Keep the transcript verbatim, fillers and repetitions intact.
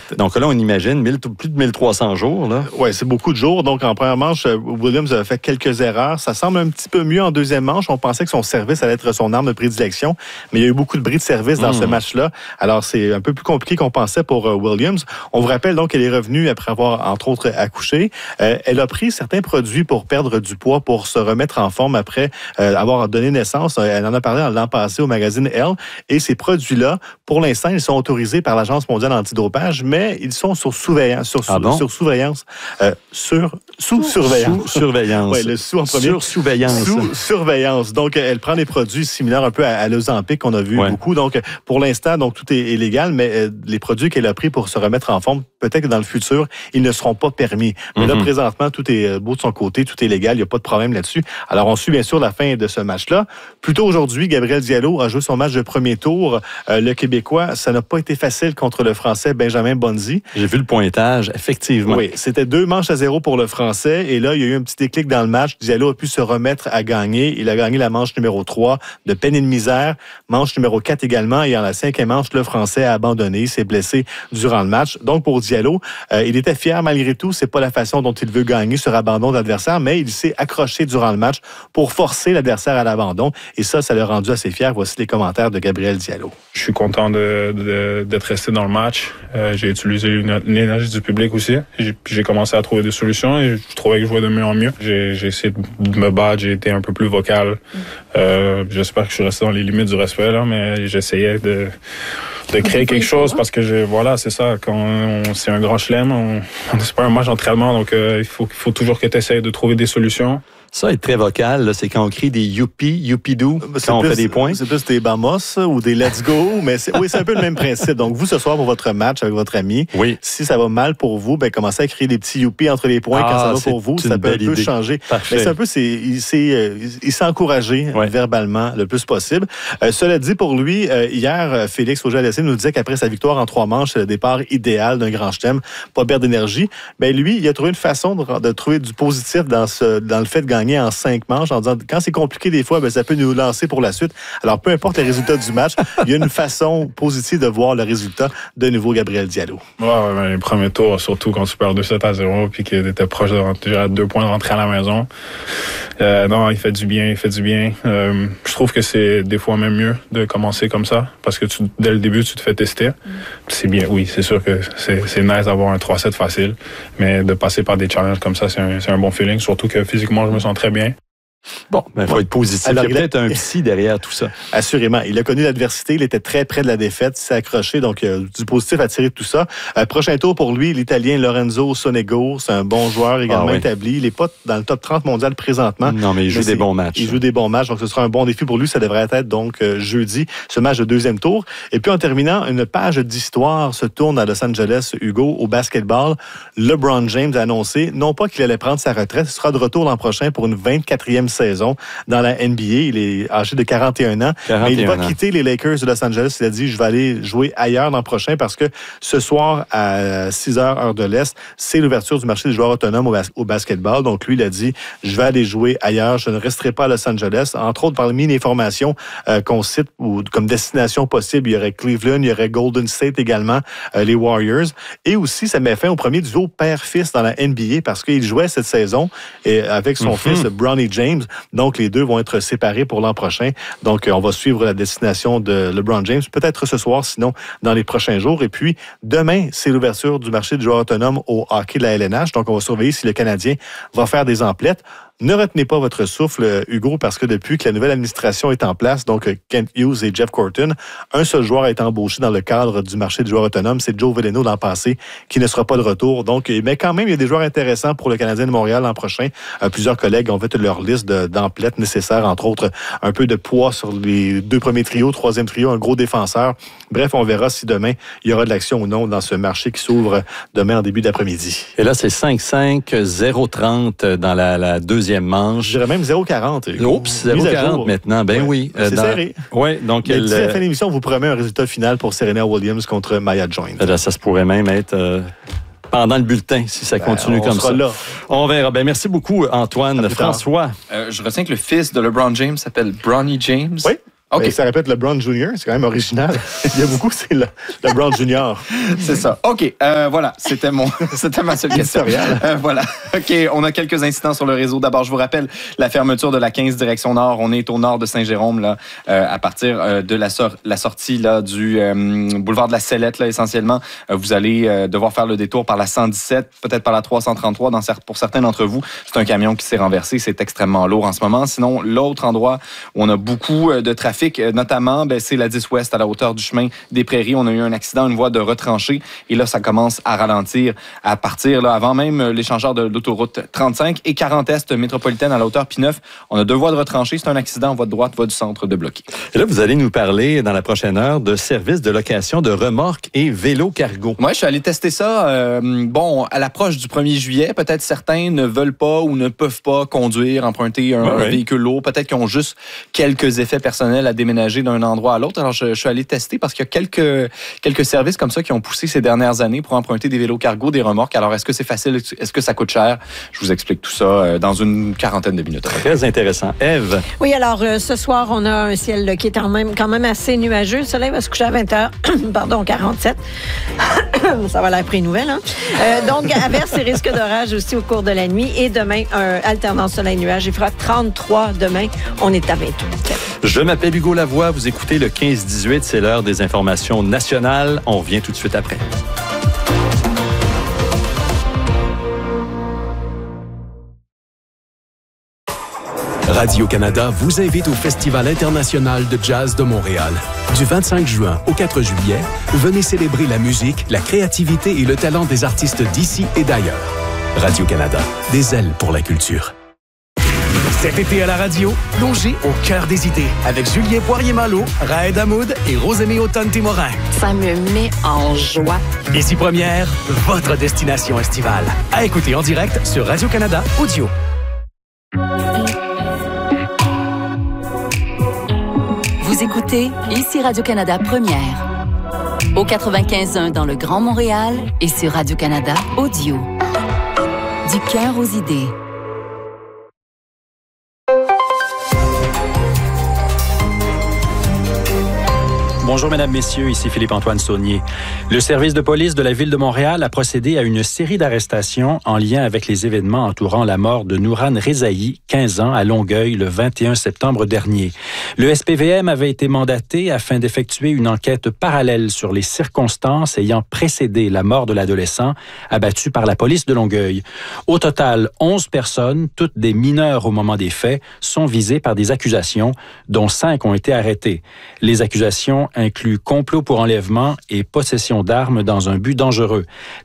Donc là, on imagine mille, plus de mille trois cents jours. Oui, c'est beaucoup de jours. Donc, en première manche, Williams a fait quelques erreurs. Ça semble un petit peu mieux en deuxième manche. On pensait que son service allait être son arme de prédilection, mais il y a eu beaucoup de bris de service dans mmh. ce match-là. Alors, c'est un peu plus compliqué qu'on pensait pour Williams. On vous rappelle donc qu'elle est revenue après avoir, entre autres, accouché. Euh, elle a pris certains produits pour perdre du poids, pour se remettre en forme après euh, avoir donné naissance. Elle en a parlé l'an passé au magazine Elle. Et ces produits-là, pour l'instant, ils sont autorisés par l'Agence mondiale antidopage, mais ils sont sur surveillance. Sur, ah bon? sur surveillance. Euh, sur, sous surveillance. Sous surveillance. Oui, le sous en premier. Sur surveillance. Sous surveillance. Donc, elle prend des produits similaires un peu à, à l'Ozempic qu'on a vu ouais. beaucoup. Donc, pour l'instant, donc tout est, est légal, mais euh, les produits qu'elle a pris pour se remettre en forme, peut-être que dans le futur, ils ne seront pas permis. Mais mm-hmm. là, présentement, tout est beau de son côté, tout est légal, il n'y a pas de problème là-dessus. Alors, on suit bien sûr la fin de ce match-là. Plus tôt aujourd'hui, Gabriel Diallo a joué son match de premier tour. Euh, le Québécois, ça n'a pas été facile contre le Français Benjamin Bonzi. J'ai vu le pointage, effectivement. Oui, c'était deux manches à zéro pour le Français. Et là, il y a eu un petit déclic dans le match. Diallo a pu se remettre à gagner. Il a gagné la manche numéro trois de peine et de misère. Manche numéro quatre également. Et en la cinquième manche, le Français a abandonné. Il s'est blessé durant le match. Donc, pour Diallo, euh, il était fier malgré tout. C'est pas la façon dont il veut gagner sur abandon d'adversaire, mais il s'est accroché durant le match pour forcer l'adversaire à l'abandon. Et ça, ça l'a rendu assez fier. Voici les commentaires de Gabriel Diallo. Je suis content de, de, d'être resté dans le match. Euh, j'ai utilisé l'énergie du public aussi. J'ai, j'ai commencé à trouver des solutions et je trouvais que je jouais de mieux en mieux. J'ai, j'ai essayé de me battre, j'ai été un peu plus vocal. Euh, j'espère que je suis resté dans les limites du respect, là, mais j'essayais de... de créer quelque chose parce que je, voilà, c'est ça, quand on, c'est un grand chelem, on, on c'est pas un match d'entraînement, donc euh, il faut, il faut toujours que tu essaies de trouver des solutions. Ça, être très vocal, là, c'est quand on crie des youpi, youpidou, quand on plus, fait des points. C'est plus des bamos ou des let's go, mais c'est, oui, c'est un peu le même principe. Donc, vous, ce soir, pour votre match avec votre ami, oui. si ça va mal pour vous, ben commencez à crier des petits youpi entre les points ah, quand ça va pour vous. Ça peut un peu idée. changer. Parfait. Mais c'est un peu, c'est, il s'est, euh, il s'est encouragé ouais. verbalement le plus possible. Euh, cela dit, pour lui, euh, hier, Félix Auger-Aliassime nous disait qu'après sa victoire en trois manches, c'est le départ idéal d'un grand chelem, pas perdre d'énergie. Ben lui, il a trouvé une façon de, de trouver du positif dans, ce, dans le fait de gagner en cinq manches, en disant quand c'est compliqué des fois, ben, ça peut nous lancer pour la suite. Alors, peu importe les résultats du match, il y a une façon positive de voir le résultat de nouveau Gabriel Diallo. Ouais, ouais, les premiers tours, surtout quand tu perds deux sept à zéro puis que tu étais proche de rentrer à deux points de rentrer à la maison. Euh, non, il fait du bien, il fait du bien. Euh, je trouve que c'est des fois même mieux de commencer comme ça parce que tu, dès le début, tu te fais tester. Mm. C'est bien, oui, c'est sûr que c'est, c'est nice d'avoir un trois sept facile, mais de passer par des challenges comme ça, c'est un, c'est un bon feeling, surtout que physiquement, je me sens très bien. Bon, il ben, faut ouais. être positif. Alors, il y a peut-être un psy derrière tout ça. Assurément. Il a connu l'adversité. Il était très près de la défaite. Il s'est accroché. Donc, euh, du positif à tirer de tout ça. Euh, prochain tour pour lui, l'Italien Lorenzo Sonego. C'est un bon joueur également ah, oui. établi. Il n'est pas dans le top trente mondial présentement. Non, mais il joue mais des bons matchs. Il joue des bons matchs. Donc, ce sera un bon défi pour lui. Ça devrait être donc euh, jeudi, ce match de deuxième tour. Et puis, en terminant, une page d'histoire se tourne à Los Angeles, Hugo, au basketball. LeBron James a annoncé, non pas qu'il allait prendre sa retraite, il sera de retour l'an prochain pour une vingt-quatrième saison dans la N B A. Il est âgé de quarante et un ans. quarante et un mais il va ans. quitter les Lakers de Los Angeles. Il a dit, je vais aller jouer ailleurs l'an prochain parce que ce soir, à six heures, heure de l'Est, c'est l'ouverture du marché des joueurs autonomes au, bas- au basketball. Donc, lui, il a dit, je vais aller jouer ailleurs. Je ne resterai pas à Los Angeles. Entre autres, parmi les formations euh, qu'on cite ou comme destination possible, il y aurait Cleveland, il y aurait Golden State également, euh, les Warriors. Et aussi, ça met fin au premier duo père-fils dans la N B A parce qu'il jouait cette saison et avec son mm-hmm. fils, Bronny James. Donc, les deux vont être séparés pour l'an prochain. Donc, on va suivre la destination de LeBron James, peut-être ce soir, sinon dans les prochains jours. Et puis, demain, c'est l'ouverture du marché du joueur autonome au hockey de la L N H. Donc, on va surveiller si le Canadien va faire des emplettes. Ne retenez pas votre souffle, Hugo, parce que depuis que la nouvelle administration est en place, donc Kent Hughes et Jeff Gorton, un seul joueur a été embauché dans le cadre du marché du joueur autonome, c'est Joe Veleno l'an passé, qui ne sera pas de retour. Donc, mais quand même, il y a des joueurs intéressants pour le Canadien de Montréal l'an prochain. Euh, plusieurs collègues ont fait leur liste de, d'emplettes nécessaires, entre autres un peu de poids sur les deux premiers trios, troisième trio, un gros défenseur. Bref, on verra si demain, il y aura de l'action ou non dans ce marché qui s'ouvre demain en début d'après-midi. Et là, c'est cinq cinq, zéro trente dans la, la deuxième manche. Je dirais même zéro quarante. Oups, zéro quarante maintenant. Ben ouais. oui. C'est dans... serré. Oui, donc... Mais elle... d'ici la fin de l'émission, on vous promet un résultat final pour Serena Williams contre Maya Joint. Là, ça se pourrait même être... Euh... pendant le bulletin, si ça continue ben, comme ça. Là. On verra. Ben, merci beaucoup, Antoine. François. Euh, je retiens que le fils de LeBron James s'appelle Bronny James. Oui. OK. Ben, ça répète LeBron junior, c'est quand même original. Il y a beaucoup, c'est le, LeBron junior. C'est ça. OK, euh, voilà, c'était mon, c'était ma seule question. Euh, voilà. OK, on a quelques incidents sur le réseau. D'abord, je vous rappelle la fermeture de la quinze direction nord. On est au nord de Saint-Jérôme, là, euh, à partir euh, de la, sor- la sortie là, du euh, boulevard de la Sellette, là, essentiellement. Euh, vous allez euh, devoir faire le détour par la cent dix-sept, peut-être par la trois cent trente-trois. Dans, pour certains d'entre vous, c'est un camion qui s'est renversé. C'est extrêmement lourd en ce moment. Sinon, l'autre endroit où on a beaucoup de trafic, notamment, ben, c'est la dix ouest à la hauteur du chemin des Prairies. On a eu un accident, une voie de retranchée. Et là, ça commence à ralentir à partir, là, avant même l'échangeur de l'autoroute trente-cinq et quarante Est métropolitaine à la hauteur P neuf. On a deux voies de retranchée. C'est un accident, voie de droite, voie du centre de bloqué. Et là, vous allez nous parler dans la prochaine heure de services de location de remorques et vélos cargo. Moi, je suis allé tester ça. Euh, bon, à l'approche du premier juillet, peut-être certains ne veulent pas ou ne peuvent pas conduire, emprunter un, ouais, un véhicule lourd. Peut-être qu'ils ont juste quelques effets personnels à déménager d'un endroit à l'autre. Alors, je, je suis allé tester parce qu'il y a quelques, quelques services comme ça qui ont poussé ces dernières années pour emprunter des vélos cargo, des remorques. Alors, est-ce que c'est facile? Est-ce que ça coûte cher? Je vous explique tout ça dans une quarantaine de minutes. Très intéressant. Ève? Oui, alors, euh, ce soir, on a un ciel qui est quand même, quand même assez nuageux. Le soleil va se coucher à vingt heures, pardon, quarante-sept. Ça va l'air pris nouvelle, hein? Euh, donc, averses et risques d'orage aussi au cours de la nuit. Et demain, un alternance soleil-nuage. Il fera trente-trois demain. On est à vingt-huit. Je m'appelle Hugo Lavoie. Vous écoutez le quinze dix-huit. C'est l'heure des informations nationales. On revient tout de suite après. Radio-Canada vous invite au Festival international de jazz de Montréal. Du vingt-cinq juin au quatre juillet, venez célébrer la musique, la créativité et le talent des artistes d'ici et d'ailleurs. Radio-Canada, des ailes pour la culture. Cet été à la radio, plongez au cœur des idées avec Julien Poirier-Malo, Raed Hamoud et Rosemée Automne-Timorin. Ça me met en joie. Ici Première, votre destination estivale. À écouter en direct sur Radio-Canada Audio. Vous écoutez ici Radio-Canada Première. Au quatre-vingt-quinze un dans le Grand Montréal et sur Radio-Canada Audio. Du cœur aux idées. Bonjour, mesdames, messieurs, ici Philippe-Antoine Saunier. Le service de police de la Ville de Montréal a procédé à une série d'arrestations en lien avec les événements entourant la mort de Nouran Rezaï, quinze ans, à Longueuil, le vingt et un septembre dernier. Le S P V M avait été mandaté afin d'effectuer une enquête parallèle sur les circonstances ayant précédé la mort de l'adolescent abattu par la police de Longueuil. Au total, onze personnes, toutes des mineurs au moment des faits, sont visées par des accusations, dont cinq ont été arrêtées. Les accusations inclut complot pour enlèvement et possession d'armes dans un but dangereux.